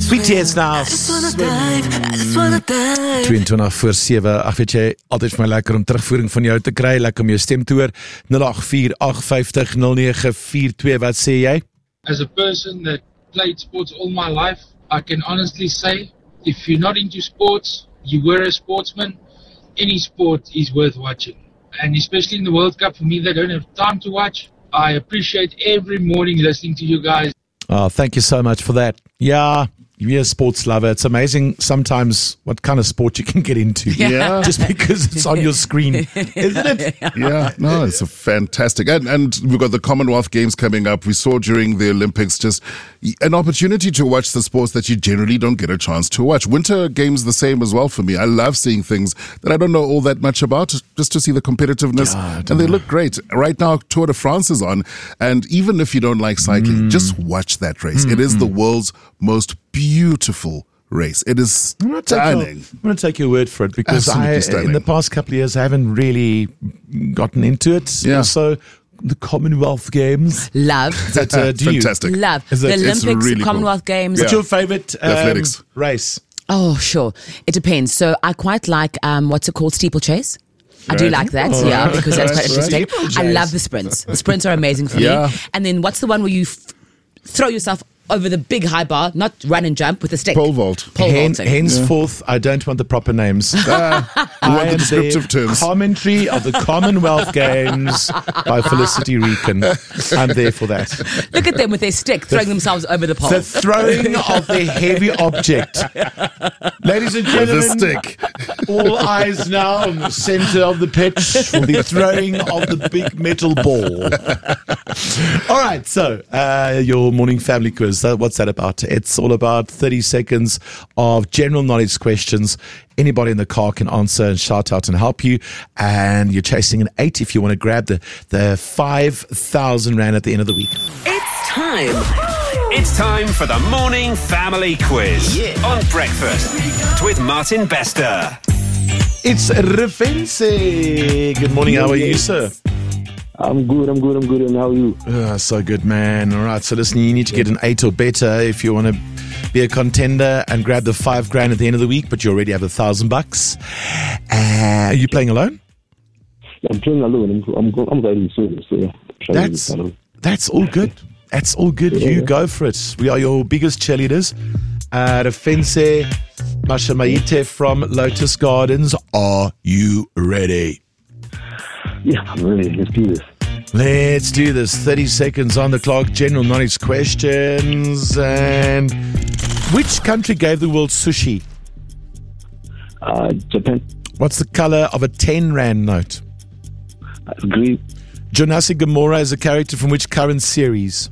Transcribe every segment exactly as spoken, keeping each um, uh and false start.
B T S nou. tweeëntwintig voor sewe. Ag weet jy, altyd vir my lekker om terugvoering van jou te kry, lekker om jou stem te hoor. nul agt vier agt vyf nul nege vier twee, wat sê jy? As a person that played sports all my life, I can honestly say, if you're not into sports, you were a sportsman, any sport is worth watching. And especially in the World Cup, for me that don't have time to watch, I appreciate every morning listening to you guys. Oh, thank you so much for that. Yeah, you're a sports lover. It's amazing sometimes what kind of sport you can get into. Yeah. Just because it's on your screen, isn't it? Yeah, no, it's a fantastic. And, and we've got the Commonwealth Games coming up. We saw during the Olympics just an opportunity to watch the sports that you generally don't get a chance to watch. Winter Games the same as well for me. I love seeing things that I don't know all that much about, just to see the competitiveness. Yeah, and they look great. Right now, Tour de France is on. And even if you don't like cycling, mm. just watch that race. Mm, it is mm. the world's most beautiful race. It is I'm stunning. I'm going to take your word for it because I, stunning. in the past couple of years, I haven't really gotten into it. Yeah. So the Commonwealth Games. Love. That, uh, do Fantastic. You? Love. Is The it- it's Olympics, really Commonwealth cool. Games. Yeah. What's your favourite um, Athletics. race? Oh, sure. It depends. So I quite like, um, what's it called, steeplechase. I do Right. like that, Oh, yeah, because that's quite right. interesting. Steeplechase. I love the sprints. The sprints are amazing for Yeah. me. And then what's the one where you f- throw yourself over the big high bar, not run and jump with a stick? Pole vault. Pole Hen- vaulting. henceforth, I don't want the proper names. Ah, you I want the am descriptive terms. Commentary of the Commonwealth Games by Felicity Reekin. I'm there for that. Look at them with their stick throwing themselves over the pole. The throwing of the heavy object. Ladies and With a gentlemen, stick. all eyes now on the centre of the pitch for the throwing of the big metal ball. All right, so uh, your morning family quiz. So what's that about? It's all about thirty seconds of general knowledge questions. Anybody in the car can answer and shout out and help you. And you're chasing an eight if you want to grab the, the five thousand Rand at the end of the week. It's time. It's time for the Morning Family Quiz Yeah. on Breakfast with Martin Bester. It's Refense. Good morning. How are you, sir? I'm good, I'm good, I'm good, and how are you? Oh, so good, man. All right, so listen, you need to get an eight or better if you want to be a contender and grab the five grand at the end of the week, but you already have a thousand bucks. Uh, are you playing alone? I'm playing alone, I'm I'm, I'm riding solo, so I'm trying That's to alone. that's all good. That's all good. You go for it. We are your biggest cheerleaders. Uh, Refense Mashamaite from Lotus Gardens. Are you ready? Yeah, I'm ready, let's do this. Let's do this. thirty seconds on the clock. General knowledge questions. And which country gave the world sushi? Uh, Japan, What's the color of a ten rand note? uh, green, Jonasi Gamora is a character from which current series?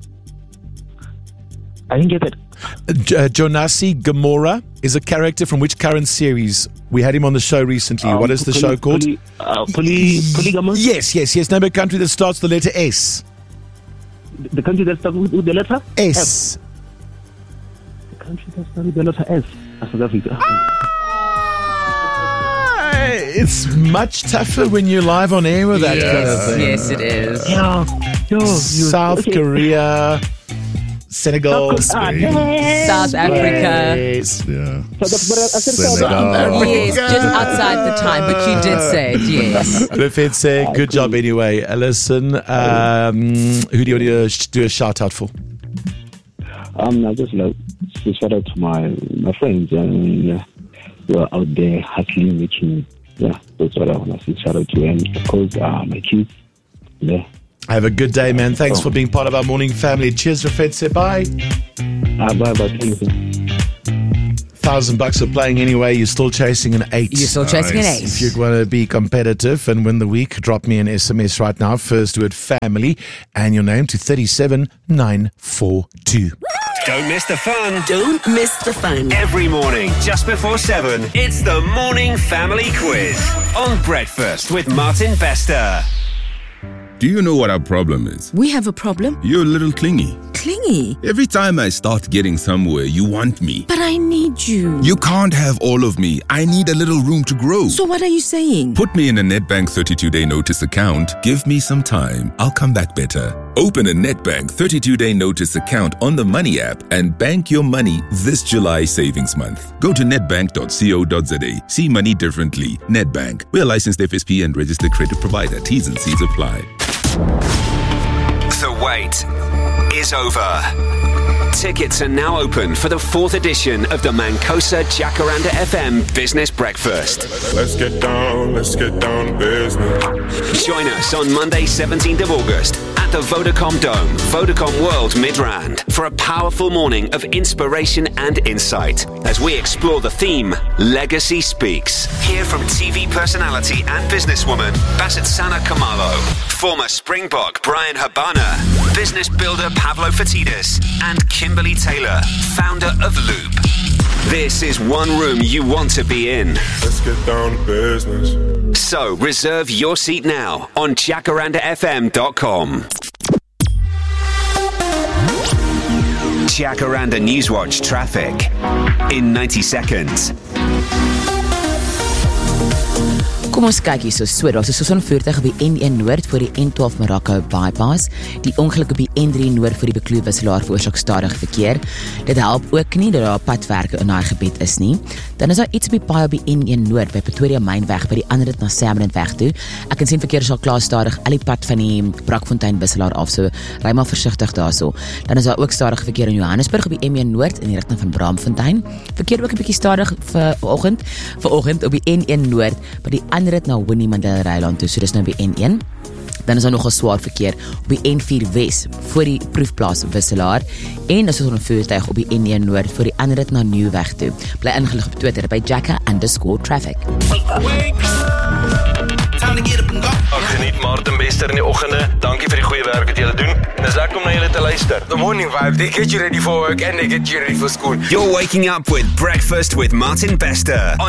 I didn't get that. Uh, J- uh, Jonasi Gamora is a character from which current series? We had him on the show recently. Um, what is the poly- show called? Poly, uh, poly, polygamous? Yes, yes, yes. Name a country that starts with the letter S. The country that starts with, with the letter? S. F. The country that starts with the letter S. Uh, South Africa. Ah, It's much tougher when you're live on air with that kind of thing. Yes, it is. Yeah. Yo, you- South okay. Korea, Senegal, South Korea. Spain. Ah, yeah. South Africa. Yes. Yeah. South Af- but I- I said South Senegal. Africa. Yes, just outside the time, but you did say it, yes. Refense, good job anyway. Uh, Listen, um, who do you want to do a shout out for? Um, I just like to shout out to my my friends and uh, who are out there hustling, making. Yeah, that's what I want to say. Shout out to, and of course, uh, my kids. Yeah. Have a good day, man. Thanks for being part of our morning family. Cheers, Refense. Bye. Uh, bye, bye. Thank you. Thousand bucks for playing anyway. You're still chasing an eight. You're still chasing Nice. an If ace. you want to be competitive and win the week, drop me an S M S right now. First word family and your name to three seven nine four two. Don't miss the fun. Don't miss the fun. Every morning, just before seven, it's the Morning Family Quiz on Breakfast with Martin Bester. Do you know what our problem is? We have a problem. You're a little clingy. clingy. Every time I start getting somewhere, you want me. But I need you. You can't have all of me. I need a little room to grow. So what are you saying? Put me in a Nedbank thirty-two day notice account. Give me some time. I'll come back better. Open a Nedbank thirty-two day notice account on the Money app and bank your money this July savings month. Go to nedbank dot co dot za. See money differently. Nedbank. We're a licensed F S P and registered credit provider. T's and C's apply. The wait is over. Tickets are now open for the fourth edition of the Mancosa Jacaranda F M Business Breakfast. Let's get down, let's get down to business. Join us on Monday, seventeenth of August at the Vodacom Dome, Vodacom World Midrand, for a powerful morning of inspiration and insight as we explore the theme, Legacy Speaks. Hear from T V personality and businesswoman Bassett Sana Kamalo, former Springbok Brian Habana, business builder Pablo Fatidis, and Kimberly Taylor, founder of Loop. This is one room you want to be in. Let's get down to business. So reserve your seat now on jacaranda f m dot com. Jacaranda Newswatch traffic in ninety seconds. Kom ons kyk hier so, so daar is so 'n voertuig op die N een Noord voor die N twaalf Morocco bypass. Die ongeluk op die N drie Noord voor die Bekloo wisselaar veroorsaak stadige verkeer. Dit help ook nie dat daar padwerke in daai gebied is nie. Dan is daar iets op die paai op die N een Noord by Pretoria Mynweg by die ander rit na Sandton weg toe. Ek kan sien verkeer is al klaar stadig al die pad van die Brakfontein wisselaar af, so ry maar versigtig daarso. Dan is daar ook stadige verkeer in Johannesburg op die M een Noord in die rigting van Braamfontein. Verkeer ook 'n bietjie stadig vir vanoggend, vanoggend op die N een Noord by die rit na Winnie Mandela Ryland toe, so dis nou by N een. Dan is daar nogal swaar verkeer op die N vier Wes voor die proefplaas wisselaar en is er 'n voertuig op die N een Noord voor die ander rit na Nieuwweg toe. Bly ingelig op Twitter by Jacka underscore traffic. Ek geniet Martin Bester in die oggende. Dankie vir die goeie werk wat julle doen. En dis lekker om na julle te luister. The morning vibe, they get you ready for work and they get you ready for school. You're waking up with Breakfast with Martin Bester.